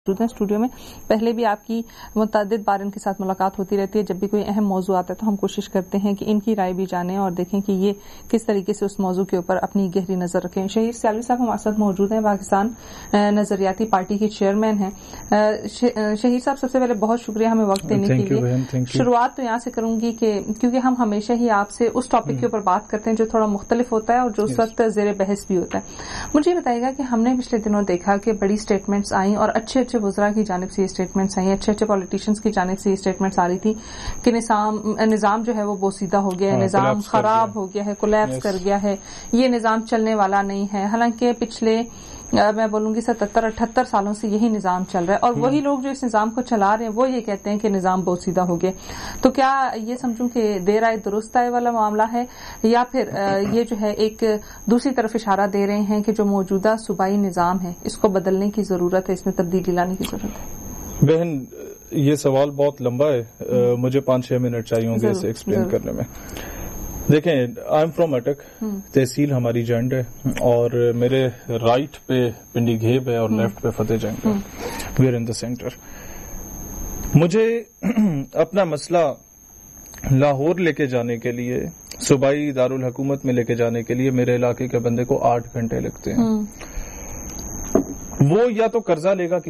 Studio میں پہلے بھی آپ کی متعدد بار ان کے ساتھ ملاقات ہوتی رہتی ہے. جب بھی کوئی اہم موضوع آتا ہے تو ہم کوشش کرتے ہیں کہ ان کی رائے بھی جانیں اور دیکھیں کہ یہ کس طریقے سے اس موضوع کے اوپر اپنی گہری نظر رکھیں. شہیر سیالوی صاحب ہمارے ساتھ موجود ہیں, پاکستان نظریاتی پارٹی کے چیئرمین ہیں. شہیر صاحب, سب سے پہلے بہت شکریہ ہمیں وقت دینے کے لیے. شروعات تو یہاں سے کروں گی کہ کیونکہ ہم ہمیشہ ہی آپ سے اس ٹاپک کے اوپر بات کرتے ہیں جو تھوڑا مختلف ہوتا ہے اور جو اس وقت زیر بحث بھی ہوتا ہے. مجھے بتائیے گا کہ ہم نے پچھلے دنوں دیکھا کہ بڑی اسٹیٹمنٹس آئیں اور اچھے وزراء کی جانب سے یہ اسٹیٹمنٹس آئی, اچھے پالیٹیشینس کی جانب سے یہ اسٹیٹمنٹس آ رہی تھی کہ نظام جو ہے وہ بوسیدہ ہو گیا ہے, نظام خراب ہو گیا ہے, کولیپس کر گیا ہے, یہ نظام چلنے والا نہیں ہے. حالانکہ پچھلے میں بولوں گی 77-78 سالوں سے یہی نظام چل رہا ہے اور وہی لوگ جو اس نظام کو چلا رہے ہیں وہ یہ کہتے ہیں کہ نظام بوسیدہ ہو گیا. تو کیا یہ سمجھوں کہ دیر آئے درست آئے والا معاملہ ہے, یا پھر یہ جو ہے ایک دوسری طرف اشارہ دے رہے ہیں کہ جو موجودہ صوبائی نظام ہے اس کو بدلنے کی ضرورت ہے, اس میں تبدیلی لانے کی ضرورت ہے؟ بہن, یہ سوال بہت لمبا ہے, مجھے 5-6 منٹ چاہیے ہوں گے اسے ایکسپلین کرنے میں. دیکھیں, آئی ایم فرام اٹک, تحصیل ہماری جنڈ ہے اور میرے رائٹ پہ پنڈی گھیب ہے اور لیفٹ پہ فتح جنگ ہے. We are in the centre. مجھے اپنا مسئلہ لاہور لے کے جانے کے لیے, صوبائی دارالحکومت میں لے کے جانے کے لیے میرے علاقے کے بندے کو 8 گھنٹے لگتے ہیں. وہ یا تو قرضہ لے گا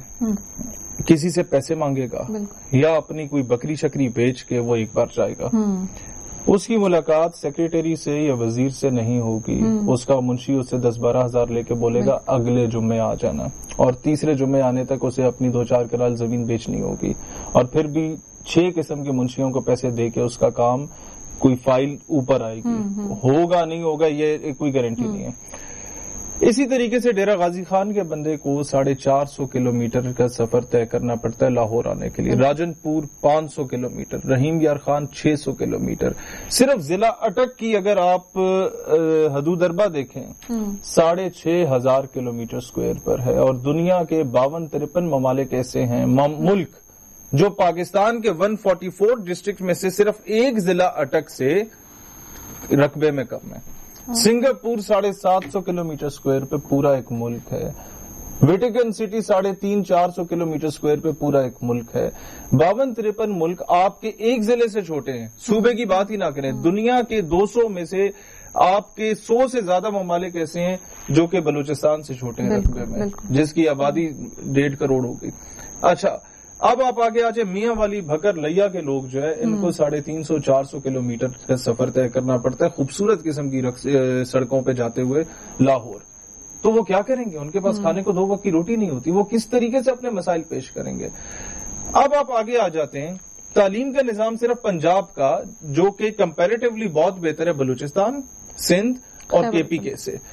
کسی سے پیسے مانگے گا, یا اپنی کوئی بکری شکری بیچ کے وہ ایک بار جائے گا. اس کی ملاقات سیکریٹری سے یا وزیر سے نہیں ہوگی, اس کا منشی اس سے 10-12 ہزار لے کے بولے گا اگلے جمعے آ جانا, اور تیسرے جمعے آنے تک اسے اپنی 2-4 کنال زمین بیچنی ہوگی, اور پھر بھی 6 قسم کے منشیوں کو پیسے دے کے اس کا کام کوئی فائل اوپر آئے گی. ہوگا نہیں ہوگا یہ کوئی گارنٹی نہیں ہے. اسی طریقے سے ڈیرہ غازی خان کے بندے کو 450 کلومیٹر کا سفر طے کرنا پڑتا ہے لاہور آنے کے لیے, راجن پور 500 کلومیٹر, رحیم یار خان 600 کلومیٹر. صرف ضلع اٹک کی اگر آپ حدود اربا دیکھیں 6,500 کلومیٹر اسکوائر پر ہے, اور دنیا کے 52-53 ممالک ایسے ہیں, ملک جو پاکستان کے 144 ڈسٹرکٹ میں سے صرف ایک ضلع اٹک سے رقبے میں کم ہے. سنگاپور 750 کلومیٹر اسکوائر پہ پورا ایک ملک ہے. ویٹیکن سٹی 350-400 کلومیٹر اسکوائر پہ پورا ایک ملک ہے. 52-53 ملک آپ کے ایک ضلع سے چھوٹے ہیں, صوبے کی بات ہی نہ کریں. دنیا کے 200 میں سے آپ کے 100 سے زیادہ ممالک ایسے ہیں جو کہ بلوچستان سے چھوٹے ہیں رقبے میں, جس کی آبادی 1.5 کروڑ ہوگی. اچھا, اب آپ آگے آ جائیں, میاں والی بھکر لیا کے لوگ جو ہے ان کو 350-400 کلومیٹر کا سفر طے کرنا پڑتا ہے خوبصورت قسم کی سڑکوں پہ جاتے ہوئے لاہور. تو وہ کیا کریں گے؟ ان کے پاس کھانے کو 2 وقت کی روٹی نہیں ہوتی. وہ کس طریقے سے اپنے مسائل پیش کریں گے؟ اب آپ آگے آ جاتے ہیں, تعلیم کا نظام صرف پنجاب کا, جو کہ کمپیریٹیولی بہت بہتر ہے بلوچستان, سندھ اور کے پی کے سے,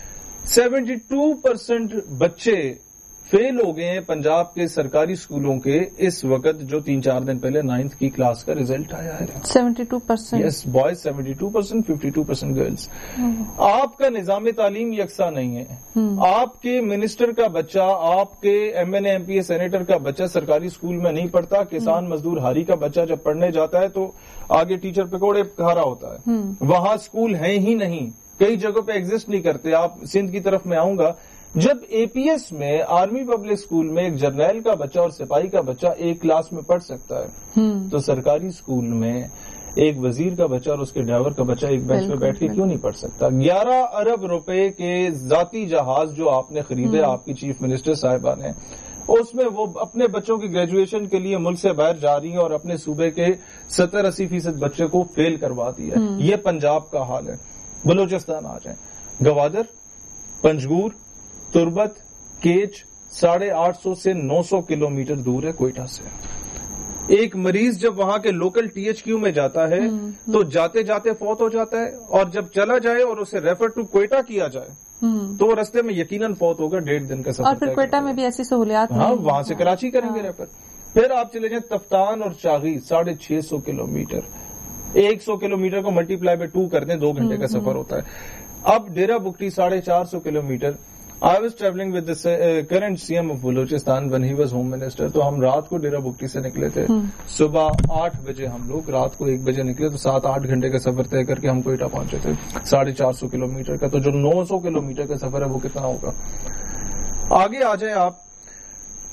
72% بچے فیل ہو گئے ہیں پنجاب کے سرکاری اسکولوں کے اس وقت, جو 3-4 دن پہلے 9th کی کلاس کا ریزلٹ آیا ہے. 72%. یس, بوائز 72%, 52% گرلز. آپ کا نظام تعلیم یکساں نہیں ہے. آپ کے منسٹر کا بچہ, آپ کے M N A M P a senator کا بچہ سرکاری اسکول میں نہیں پڑھتا. کسان مزدور ہاری کا بچہ جب پڑھنے جاتا ہے تو آگے ٹیچر پکوڑے کھا رہا ہوتا ہے. وہاں اسکول ہیں ہی نہیں, کئی جگہوں پہ ایگزسٹ نہیں کرتے. آپ سندھ کی طرف میں آؤں گا, جب اے پی ایس میں آرمی پبلک اسکول میں ایک جرنیل کا بچہ اور سپاہی کا بچہ ایک کلاس میں پڑھ سکتا ہے, تو سرکاری اسکول میں ایک وزیر کا بچہ اور اس کے ڈرائیور کا بچہ ایک بینچ پہ بیٹھ کے کیوں نہیں پڑھ سکتا؟ 11 ارب روپے کے ذاتی جہاز جو آپ نے خریدے, آپ کی چیف منسٹر صاحبہ نے, اس میں وہ اپنے بچوں کی گریجویشن کے لیے ملک سے باہر جا رہی ہیں اور اپنے صوبے کے 70-80% بچے کو فیل کروا دیا. یہ پنجاب کا حال ہے. بلوچستان آ جائیں, گوادر, پنجگور, تربت, کیچ 850 سے 900 کلومیٹر دور ہے کوئٹہ سے. ایک مریض جب وہاں کے لوکل ٹی ایچ کیو میں جاتا ہے تو جاتے جاتے فوت ہو جاتا ہے, اور جب چلا جائے اور اسے ریفر ٹو کوئٹہ کیا جائے تو وہ رستے میں یقیناً فوت ہوگا. 1.5 دن کا سفر. اور پھر کوئٹہ میں بھی ایسی سہولیات, ہاں, وہاں سے کراچی کریں گے ریفر. پھر آپ چلے جائیں تفتان اور چاغی 650 کلومیٹر. 100 کلومیٹر کو ملٹی پلائی بائی 2 کر دیں, 2 گھنٹے کا سفر ہوتا ہے. اب ڈیرہ Bugti 450 kilometre. I was traveling with the current CM of Balochistan when he was home minister. تو ہم رات کو ڈیرہ بگٹی سے نکلے تھے, صبح 8 بجے ہم لوگ, رات کو 1 بجے نکلے, تو 7-8 گھنٹے کا سفر طے کر کے ہم کوئٹہ پہنچے تھے 450 کلومیٹر کا. تو جو 900 کلومیٹر کا سفر ہے وہ کتنا ہوگا؟ آگے آ جائیں آپ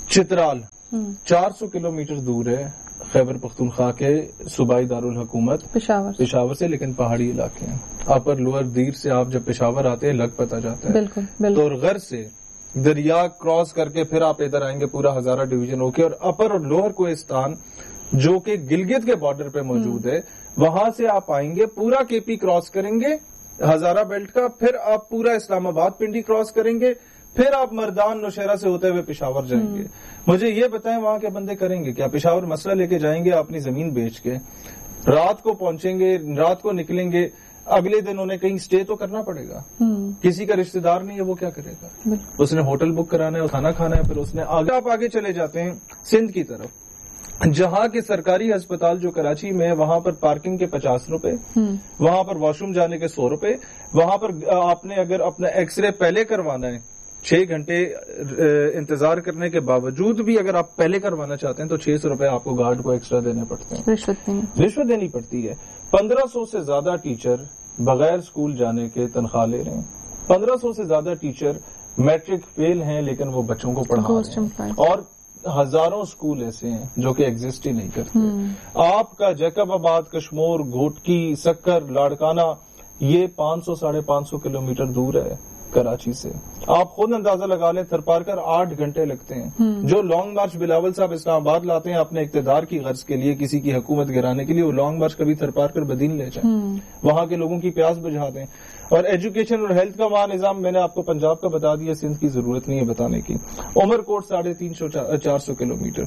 چترال 400 کلومیٹر دور ہے خیبر پختونخوا کے صوبائی دارالحکومت پشاور سے، لیکن پہاڑی علاقے ہیں. اپر لوئر دیر سے آپ جب پشاور آتے ہیں لگ پتہ جاتا ہے. بالکل. تو غر سے دریا کراس کر کے پھر آپ ادھر آئیں گے پورا ہزارہ ڈویژن ہو کے، اور اپر اور لوئر کوہستان جو کہ گلگت کے بارڈر پہ موجود ہے، وہاں سے آپ آئیں گے پورا کے پی کراس کریں گے ہزارہ بیلٹ کا، پھر آپ پورا اسلام آباد پنڈی کراس کریں گے، پھر آپ مردان نوشہرہ سے ہوتے ہوئے پشاور جائیں گے. مجھے یہ بتائیں وہاں کے بندے کریں گے کیا؟ پشاور مسئلہ لے کے جائیں گے اپنی زمین بیچ کے، رات کو پہنچیں گے، رات کو نکلیں گے، اگلے دن انہیں کہیں اسٹے تو کرنا پڑے گا. کسی کا رشتہ دار نہیں ہے، وہ کیا کرے گا؟ اس نے ہوٹل بک کرانا ہے، کھانا کھانا ہے، پھر اس نے آپ آگے چلے جاتے ہیں سندھ کی طرف، جہاں کے سرکاری ہسپتال جو کراچی میں ہے وہاں پر پارکنگ کے 50 روپے، وہاں پر واش روم جانے کے 100 روپے، وہاں پر آپ نے اگر اپنا ایکس رے پہلے کروانا ہے 6 گھنٹے انتظار کرنے کے باوجود بھی اگر آپ پہلے کروانا چاہتے ہیں تو 600 روپے آپ کو گارڈ کو ایکسٹرا دینے پڑتے ہیں، رشوت دینی پڑتی ہے. 1500 سے زیادہ ٹیچر بغیر اسکول جانے کے تنخواہ لے رہے ہیں. 1500 سے زیادہ ٹیچر میٹرک فیل ہیں لیکن وہ بچوں کو پڑھا رہے ہیں، اور ہزاروں اسکول ایسے ہیں جو کہ ایگزسٹ ہی نہیں کرتے. آپ کا جیکب آباد، کشمور، گھوٹکی، سکر، لاڑکانہ یہ 500-550 کلومیٹر دور ہے کراچی سے. آپ خود اندازہ لگا لیں تھرپارکر 8 گھنٹے لگتے ہیں. جو لانگ مارچ بلاول صاحب اسلام آباد لاتے ہیں اپنے اقتدار کی غرض کے لیے، کسی کی حکومت گرانے کے لیے، وہ لانگ مارچ کبھی تھرپارکر بدین لے جائیں، وہاں کے لوگوں کی پیاس بجھا دیں. اور ایجوکیشن اور ہیلتھ کا وہاں نظام میں نے آپ کو پنجاب کا بتا دیا، سندھ کی ضرورت نہیں ہے بتانے کی. عمر کوٹ 350-400 کلومیٹر.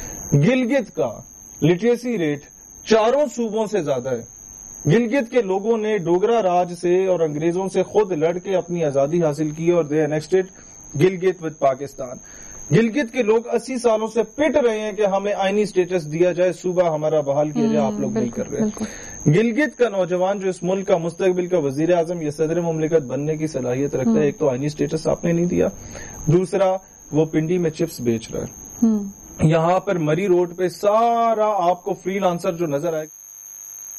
گلگت کا لٹریسی ریٹ 4 صوبوں سے زیادہ ہے. گلگت کے لوگوں نے ڈوگرا راج سے اور انگریزوں سے خود لڑ کے اپنی آزادی حاصل کی اور دے انیکسٹڈ گلگت ود پاکستان. گلگت کے لوگ 80 سالوں سے پٹ رہے ہیں کہ ہمیں آئینی سٹیٹس دیا جائے، صوبہ ہمارا بحال کیا جائے، آپ لوگ نہیں کر رہے. گلگت کا نوجوان جو اس ملک کا مستقبل کا وزیر اعظم یا صدر مملکت بننے کی صلاحیت رکھتا ہے، ایک تو آئینی سٹیٹس آپ نے نہیں دیا، دوسرا وہ پنڈی میں چپس بیچ رہا ہے. یہاں پر مری روڈ پہ سارا آپ کو فری لانسر جو نظر آئے